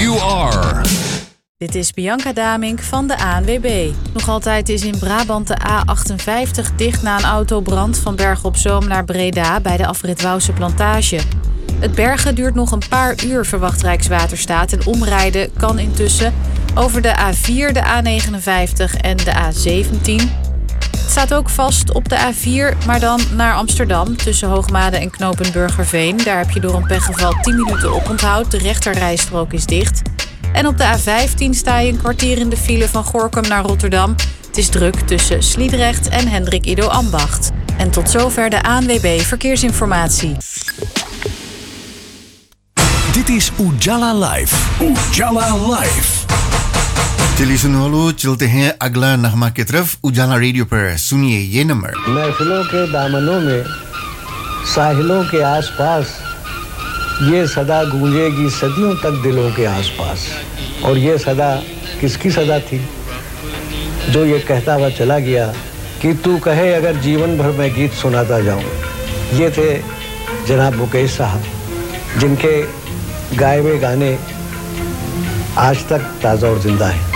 you are. Dit is Bianca Damink van de ANWB. Nog altijd is in Brabant de A58 dicht na een autobrand van Bergen op Zoom naar Breda bij de afrit Wouwse Plantage. Het bergen duurt nog een paar uur, verwacht Rijkswaterstaat, en omrijden kan intussen over de A4, de A59 en de A17. Het staat ook vast op de A4, maar dan naar Amsterdam tussen Hoogmade en knooppunt Burgerveen. Daar heb je door een pechgeval 10 minuten oponthoud. De rechterrijstrook is dicht. En op de A15 sta je een kwartier in de file van Gorinchem naar Rotterdam. Het is druk tussen Sliedrecht en Hendrik Ido Ambacht. En tot zover de ANWB Verkeersinformatie. Dit is Ujala Live. Ujala Live. चलिए सुनो लो, चलते हैं अगला नगमा की तरफ। उजाला रेडियो पर सुनिए ये नंबर। महफिलों के दामनों में, साहिलों के आसपास, ये सदा गूंजेगी सदियों तक दिलों के आसपास। और ये सदा किसकी सदा थी? जो ये कहता हुआ चला गया कि तू कहे अगर जीवन भर मैं गीत सुनाता जाऊं। ये थे जनाब मुकेश साहब, जिनके गाए हुए गाने आज तक ताज़ा और जिंदा हैं।